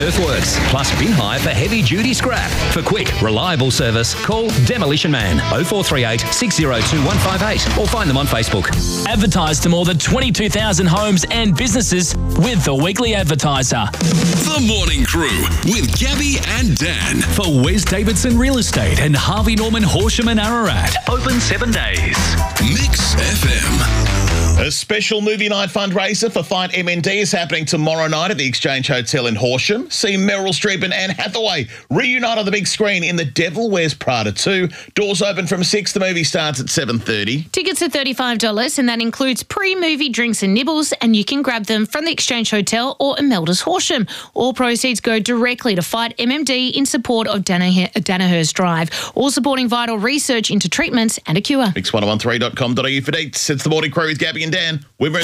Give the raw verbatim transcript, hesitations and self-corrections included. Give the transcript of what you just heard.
Earthworks, plus bin hire for heavy duty scrap. For quick, reliable service, call Demolition Man oh four three eight, six oh two, one five eight or find them on Facebook. Advertise to more than twenty-two thousand homes and businesses with The Weekly Advertiser. The Morning Crew with Gabby and Dan. For Wes Davidson Real Estate and Harvey Norman Horsham and Ararat. Open seven days. Mix F M. A special movie night fundraiser for Fight M N D is happening tomorrow night at the Exchange Hotel in Horsham. See Meryl Streep and Anne Hathaway reunite on the big screen in The Devil Wears Prada two. Doors open from six. The movie starts at seven thirty. Tickets are thirty-five dollars and that includes pre-movie drinks and nibbles, and you can grab them from the Exchange Hotel or Imelda's Horsham. All proceeds go directly to Fight M M D in support of Danaher- Danaher's Drive, all supporting vital research into treatments and a cure. mix one oh one three dot com dot a u for dates. It's The Morning Crew with Gabby and Dan. We're